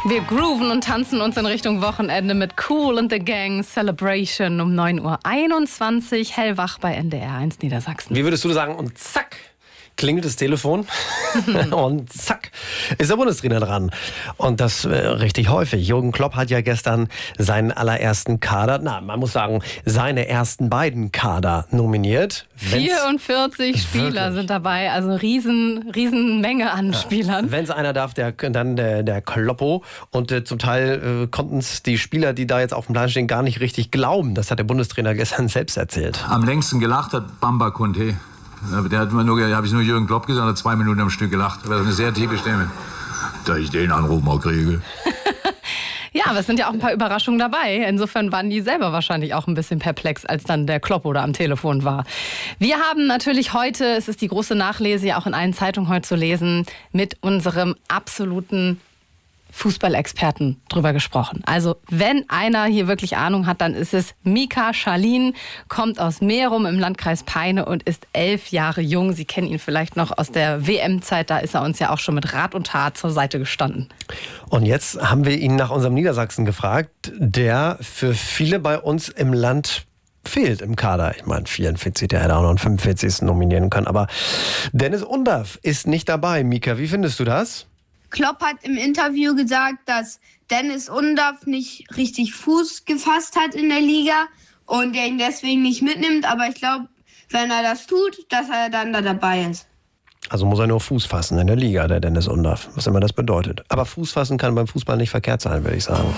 Wir grooven und tanzen uns in Richtung Wochenende mit Kool and the Gang Celebration um 9:21 Uhr, hellwach bei NDR 1 Niedersachsen. Wie würdest du sagen? Und zack, klingelt das Telefon und zack, ist der Bundestrainer dran. Und das richtig häufig. Jürgen Klopp hat ja gestern seinen allerersten Kader, man muss sagen, seine ersten beiden Kader nominiert. 44 Spieler sind dabei, also riesen Menge an Spielern. Wenn es einer darf, dann der Kloppo. Und zum Teil konnten es die Spieler, die da jetzt auf dem Plan stehen, gar nicht richtig glauben. Das hat der Bundestrainer gestern selbst erzählt. Am längsten gelacht hat Bamba Conte. Der hat mir habe ich nur Jürgen Klopp gesagt, hat 2 Minuten am Stück gelacht. Das war eine sehr tiefe Stimme. Da ich den Anruf mal kriege. Ja, aber es sind ja auch ein paar Überraschungen dabei. Insofern waren die selber wahrscheinlich auch ein bisschen perplex, als dann der Klopp oder am Telefon war. Wir haben natürlich heute, es ist die große Nachlese, ja auch in allen Zeitungen heute zu lesen, mit unserem absoluten Fußballexperten drüber gesprochen. Also wenn einer hier wirklich Ahnung hat, dann ist es Mika Schalin, kommt aus Merum im Landkreis Peine und ist 11 Jahre jung. Sie kennen ihn vielleicht noch aus der WM-Zeit, da ist er uns ja auch schon mit Rat und Tat zur Seite gestanden. Und jetzt haben wir ihn nach unserem Niedersachsen gefragt, der für viele bei uns im Land fehlt im Kader. Ich meine, 44, der hätte auch noch einen 45. nominieren können. Aber Dennis Undaff ist nicht dabei. Mika, wie findest du das? Klopp hat im Interview gesagt, dass Dennis Undaff nicht richtig Fuß gefasst hat in der Liga und er ihn deswegen nicht mitnimmt. Aber ich glaube, wenn er das tut, dass er dann da dabei ist. Also muss er nur Fuß fassen in der Liga, der Dennis Undaff, was immer das bedeutet. Aber Fuß fassen kann beim Fußball nicht verkehrt sein, würde ich sagen.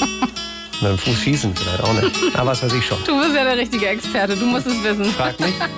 Mit dem Fuß schießen vielleicht auch nicht. Aber was weiß ich schon. Du bist ja der richtige Experte, du musst es wissen. Frag mich.